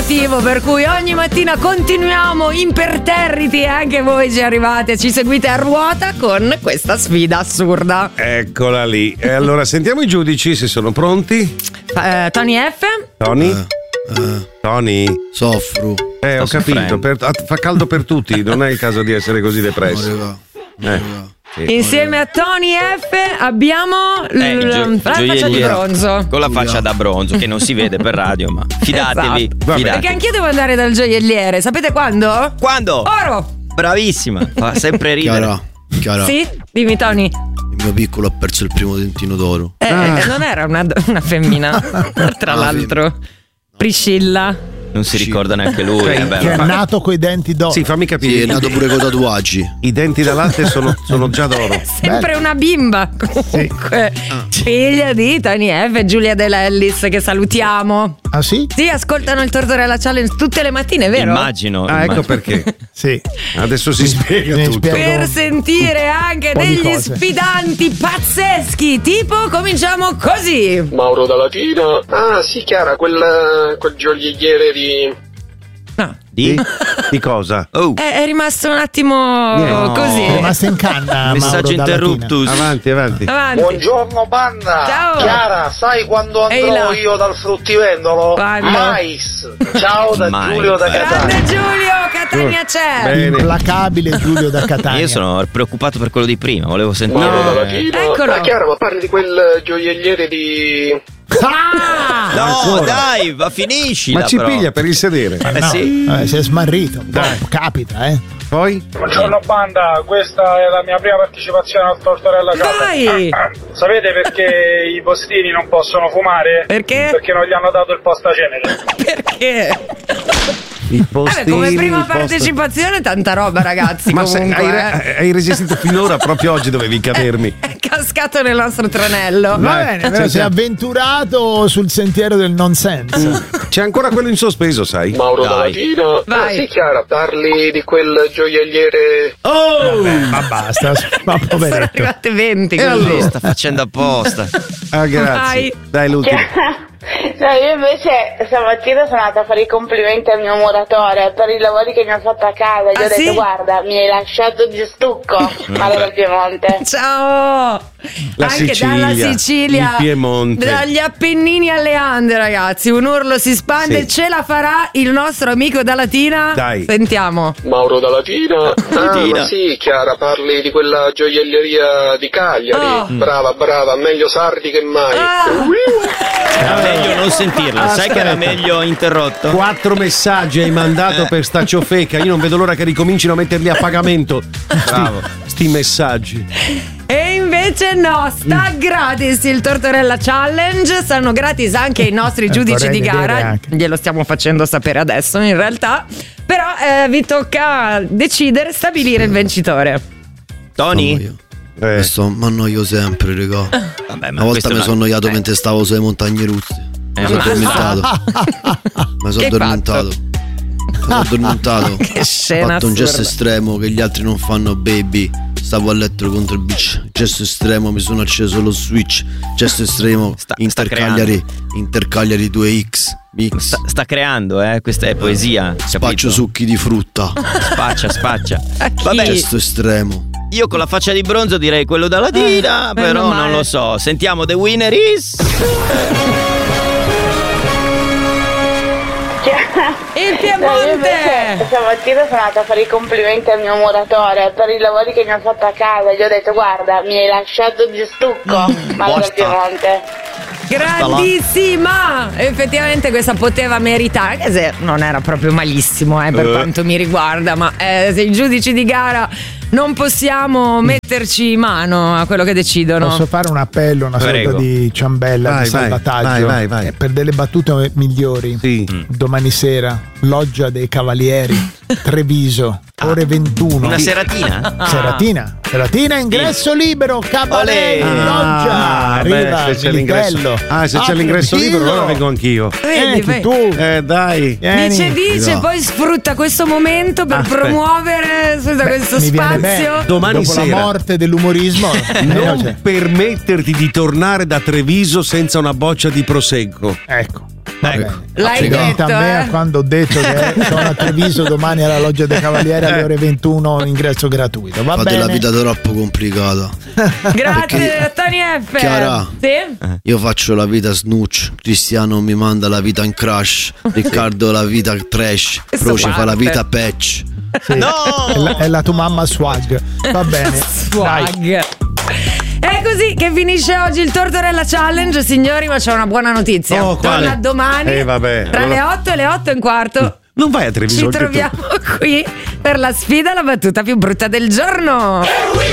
motivo per cui ogni mattina continuiamo imperterriti e anche voi ci arrivate, ci seguite a ruota con questa sfida assurda. Eccola lì. E allora sentiamo i giudici se sono pronti. Tony F. Tony? Soffro. Ho capito, fa caldo per tutti, non è il caso di essere così depressi. Sì. Insieme a Tony F abbiamo la faccia di bronzo. Con la faccia da bronzo che non si vede per radio, ma fidatevi. Esatto. Perché anch'io devo andare dal gioielliere. Sapete quando? Quando? Oro. Bravissima, fa sempre ridere. Chiara. Sì? Dimmi Tony. Il mio piccolo ha perso il primo dentino d'oro. Non era una femmina, tra l'altro. Priscilla. Non si ricorda neanche lui. Che è nato coi denti d'oro. Sì, fammi capire. Sì, è nato pure con tatuaggi. I denti da latte sono già d'oro. È sempre una bimba. Comunque, figlia di Tony F e Giulia De Lellis, che salutiamo. Ah sì? Sì, ascoltano il Tortorella Challenge tutte le mattine, vero? Immagino. Ecco perché. Sì. Adesso si spiega tutto. Per sentire anche degli sfidanti pazzeschi. Tipo, cominciamo così. Mauro da Latina. Ah sì, Chiara, quel gioielliere di... No. Di cosa? È rimasto un attimo così. È rimasto in canna. Messaggio interruptus. Avanti. Buongiorno banda. Ciao. Chiara, sai quando andrò io dal fruttivendolo? Mais. Ciao da Giulio da Catania. Grande Giulio, Catania c'è. Bene. Implacabile Giulio da Catania. Io sono preoccupato per quello di prima, volevo sentire. Mauro da Latina. Eccolo. Ah, Chiara, ma parli di quel gioielliere di... No, dai, finisci. Ma ci piglia per il sedere. Sì. Si è smarrito. Capita, Poi? Buongiorno banda, questa è la mia prima partecipazione al Tortorella Challenge. Sapete perché i postini non possono fumare? Perché? Perché non gli hanno dato il postacenere. Perché? I postini, come prima partecipazione tanta roba, ragazzi. Ma comunque, hai resistito finora, proprio oggi dovevi cadermi. È cascato nel nostro tranello. Va bene, però si è avventurato sul sentiero del nonsense. C'è ancora quello in sospeso, sai? Mauro da Latina. Vai. Ah sì, Chiara, parli di quel gioielliere... Ma basta, ma Sono poveretto. arrivate 20 E così. allora? Sta facendo apposta. Ah, grazie. Dai, l'ultimo. No, io invece stamattina sono andata a fare i complimenti al mio muratore per i lavori che mi ha fatto a casa. Gli ho detto, sì? guarda, mi hai lasciato di stucco. Male dal Piemonte. Ciao. La Anche Sicilia, dalla Sicilia, il Piemonte. dagli Appennini alle Ande, ragazzi. Un urlo si spande. Sì. Ce la farà il nostro amico da Latina? Dai. Sentiamo. Mauro da Latina. Ah, ma sì, Chiara, parli di quella gioielleria di Cagliari. Oh. Brava, meglio sardi che mai. Era meglio non sentirla. Sai che era meglio interrotto? 4 messaggi hai mandato per sta ciofeca. Io non vedo l'ora che ricomincino a metterli a pagamento. Bravo. Sti messaggi. E invece no, sta gratis il Tortorella Challenge. Stanno gratis anche i nostri giudici vorrei di vedere gara. anche. Glielo stiamo facendo sapere adesso in realtà. Però vi tocca decidere, stabilire il vincitore. Tony? Questo mi annoio sempre, raga. Vabbè, Una volta mi sono annoiato mentre stavo sulle montagne russe. Mi sono addormentato. Mi sono Che addormentato. Sono addormentato. Che Ho scena fatto un gesto assurda. estremo che gli altri non fanno, baby. Stavo a letto contro il beach. Gesto estremo, mi sono acceso lo switch. Gesto estremo, sta Intercagliari 2X. Mix. Sta creando, questa è poesia. Spaccio capito? succhi di frutta. Spaccia. Vabbè, Gesto estremo. Io con la faccia di bronzo direi quello da Latina, però meno non male. lo so. Sentiamo The Winner is il Io Piemonte. invece stamattina sono andata a fare i complimenti al mio muratore per i lavori che mi ha fatto a casa. Gli ho detto, guarda, mi hai lasciato di stucco. Male dal Piemonte. Grandissima! Effettivamente questa poteva meritare, anche se non era proprio malissimo per quanto mi riguarda, ma se i giudici di gara non possiamo metterci mano a quello che decidono. Posso fare un appello, una Prego. sorta di ciambella Vai, di salvataggio vai. per delle battute migliori. Sì. Domani sera, Loggia dei Cavalieri, Treviso, ore 21. una seratina. Seratina, ingresso libero, cabaret, Olè. Loggia. Arriva se c'è l'ingresso. Militello. Se c'è l'ingresso libero, allora vengo anch'io. Vedi, Tu. Dai. Vieni. Dice, no. poi sfrutta questo momento per promuovere questo Mi viene spazio. bene. Domani Dopo sera. la morte dell'umorismo, Non permetterti di tornare da Treviso senza una boccia di prosecco. ecco. L'hai detto, a me quando ho detto che sono a Treviso domani alla Loggia dei Cavalieri alle ore 21, ingresso gratuito. Va Fate bene? la vita troppo complicata. Grazie Tony F. Chiara, sì? io faccio la vita snooch, Cristiano mi manda la vita in crash, Riccardo la vita trash, Croce fa la vita patch. Sì. No! È la tua mamma swag. Va bene. Swag. Dai. È così che finisce oggi il Tortorella Challenge, signori, ma c'è una buona notizia. Torna domani tra le 8 e le 8:15. Non vai a Treviso. Ci troviamo qui per la sfida alla battuta più brutta del giorno.